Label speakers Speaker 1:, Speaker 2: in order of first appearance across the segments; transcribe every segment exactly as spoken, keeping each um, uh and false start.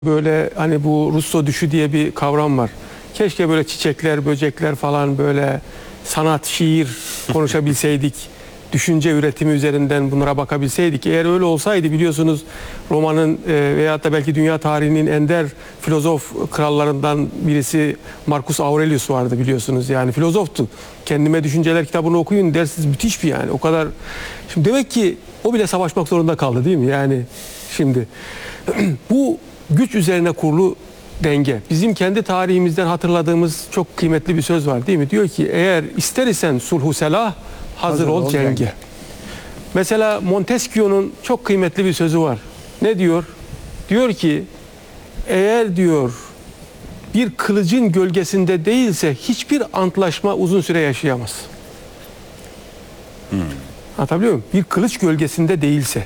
Speaker 1: Böyle hani bu Russo düşü diye bir kavram var. Keşke böyle çiçekler, böcekler falan böyle sanat, şiir konuşabilseydik. Düşünce üretimi üzerinden bunlara bakabilseydik. Eğer öyle olsaydı biliyorsunuz romanın e, veyahut da belki dünya tarihinin ender filozof krallarından birisi Marcus Aurelius vardı biliyorsunuz. Yani filozoftu. Kendime Düşünceler kitabını okuyun dersiniz, müthiş bir yani. O kadar. Şimdi demek ki o bile savaşmak zorunda kaldı değil mi? Yani şimdi bu güç üzerine kurulu denge. Bizim kendi tarihimizden hatırladığımız çok kıymetli bir söz var değil mi? Diyor ki eğer ister isen sulhu selah, hazır, hazır ol cenge. cenge. Mesela Montesquieu'nun çok kıymetli bir sözü var. Ne diyor? Diyor ki eğer diyor bir kılıcın gölgesinde değilse hiçbir antlaşma uzun süre yaşayamaz. Hmm. Anlatabiliyor muyum? Bir kılıç gölgesinde değilse.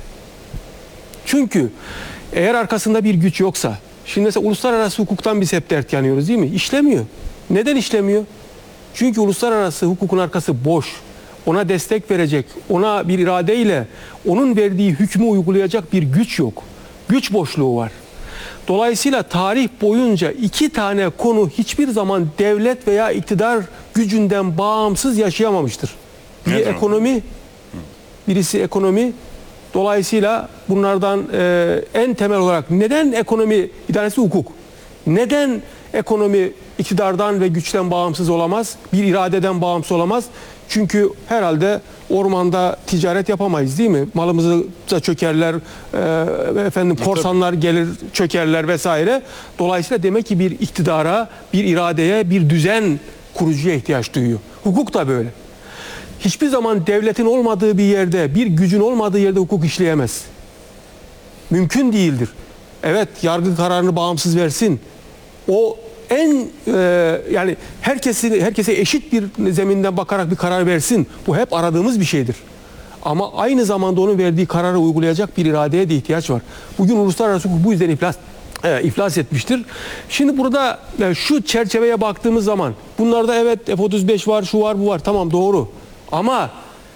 Speaker 1: Çünkü eğer arkasında bir güç yoksa, şimdi mesela uluslararası hukuktan biz hep dert yanıyoruz değil mi? İşlemiyor. Neden işlemiyor? Çünkü uluslararası hukukun arkası boş. Ona destek verecek, ona bir iradeyle onun verdiği hükmü uygulayacak bir güç yok. Güç boşluğu var. Dolayısıyla tarih boyunca iki tane konu hiçbir zaman devlet veya iktidar gücünden bağımsız yaşayamamıştır. Biri ekonomi, birisi ekonomi. Dolayısıyla bunlardan e, en temel olarak neden ekonomi idaresi hukuk? Neden ekonomi iktidardan ve güçten bağımsız olamaz? Bir iradeden bağımsız olamaz? Çünkü herhalde ormanda ticaret yapamayız değil mi? Malımızı da çökerler, e, efendim korsanlar gelir çökerler vesaire. Dolayısıyla demek ki bir iktidara, bir iradeye, bir düzen kurucuya ihtiyaç duyuyor. Hukuk da böyle. Hiçbir zaman devletin olmadığı bir yerde, bir gücün olmadığı yerde hukuk işleyemez. Mümkün değildir. Evet, yargı kararını bağımsız versin. O en e, yani herkesi herkese eşit bir zeminden bakarak bir karar versin. Bu hep aradığımız bir şeydir. Ama aynı zamanda onun verdiği kararı uygulayacak bir iradeye de ihtiyaç var. Bugün uluslararası hukuk bu yüzden iflas e, iflas etmiştir. Şimdi burada e, şu çerçeveye baktığımız zaman bunlarda evet F otuz beş var, şu var, bu var. Tamam, doğru. Ama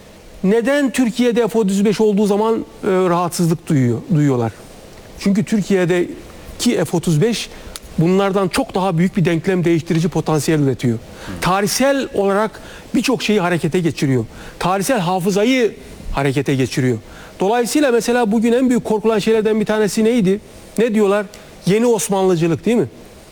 Speaker 1: neden Türkiye'de F otuz beş olduğu zaman e, rahatsızlık duyuyor, duyuyorlar? Çünkü Türkiye'deki F otuz beş bunlardan çok daha büyük bir denklem değiştirici potansiyel üretiyor. Hı. Tarihsel olarak birçok şeyi harekete geçiriyor. Tarihsel hafızayı harekete geçiriyor. Dolayısıyla mesela bugün en büyük korkulan şeylerden bir tanesi neydi? Ne diyorlar? Yeni Osmanlıcılık değil mi?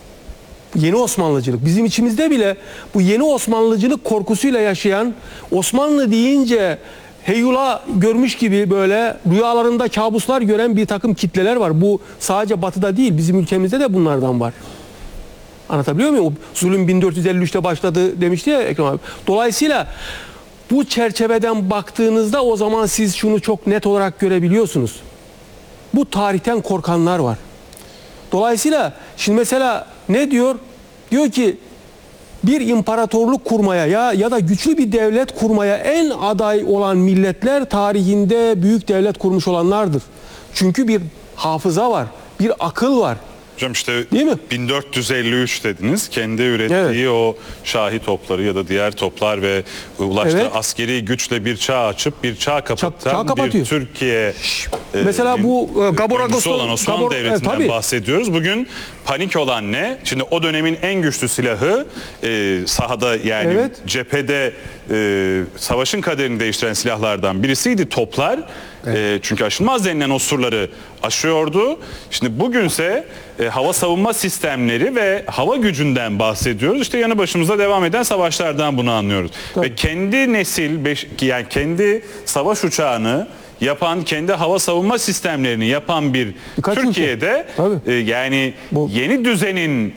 Speaker 1: Yeni Osmanlıcılık. Bizim içimizde bile bu yeni Osmanlıcılık korkusuyla yaşayan, Osmanlı deyince heyula görmüş gibi böyle rüyalarında kabuslar gören bir takım kitleler var. Bu sadece Batı'da değil, bizim ülkemizde de bunlardan var. Anlatabiliyor muyum? O zulüm bin dört yüz elli üçte başladı demişti ya Ekrem abi. Dolayısıyla bu çerçeveden baktığınızda o zaman siz şunu çok net olarak görebiliyorsunuz. Bu tarihten korkanlar var. Dolayısıyla şimdi mesela ne diyor? Diyor ki bir imparatorluk kurmaya ya ya da güçlü bir devlet kurmaya en aday olan milletler tarihinde büyük devlet kurmuş olanlardır. Çünkü bir hafıza var, bir akıl var.
Speaker 2: Hocam işte değil mi? bin dört yüz elli üç dediniz. Kendi ürettiği evet. O şahi topları ya da diğer toplar ve ulaştığı evet. askeri güçle bir çağ açıp bir çağ kapatan çağ, çağ bir Türkiye.
Speaker 1: E, Mesela bu e, Gabor Agos'un
Speaker 2: olan Osmanlı Gabor, Devleti'nden e, bahsediyoruz. Bugün panik olan ne? Şimdi o dönemin en güçlü silahı e, sahada yani evet. cephede e, savaşın kaderini değiştiren silahlardan birisiydi toplar. Evet. E, çünkü aşılmaz denilen o surları aşıyordu. Şimdi bugünse e, hava savunma sistemleri ve hava gücünden bahsediyoruz. İşte yanı başımızda devam eden savaşlardan bunu anlıyoruz. Tabii. Ve kendi nesil, beş, yani kendi savaş uçağını yapan, kendi hava savunma sistemlerini yapan bir Birkaç Türkiye'de e, yani Bu. yeni düzenin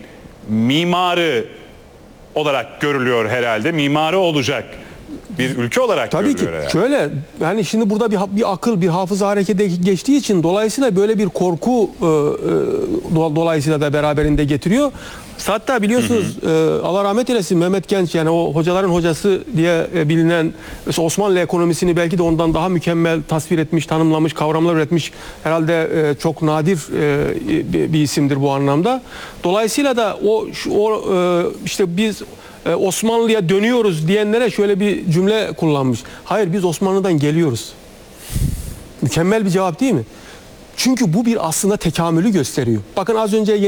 Speaker 2: mimarı olarak görülüyor herhalde. Mimarı olacak bir ülke olarak
Speaker 1: tabii ki yani. Şöyle yani şimdi burada bir, bir akıl, bir hafıza harekete geçtiği için dolayısıyla böyle bir korku e, e, dolayısıyla da beraberinde getiriyor. Hatta biliyorsunuz hı hı. E, Allah rahmet eylesin Mehmet Genç yani o hocaların hocası diye e, bilinen Osmanlı ekonomisini belki de ondan daha mükemmel tasvir etmiş, tanımlamış, kavramlar üretmiş herhalde e, çok nadir e, bir, bir isimdir bu anlamda. Dolayısıyla da o, o e, işte biz Osmanlı'ya dönüyoruz diyenlere şöyle bir cümle kullanmış. Hayır, biz Osmanlı'dan geliyoruz. Mükemmel bir cevap değil mi? Çünkü bu bir aslında tekamülü gösteriyor. Bakın az önce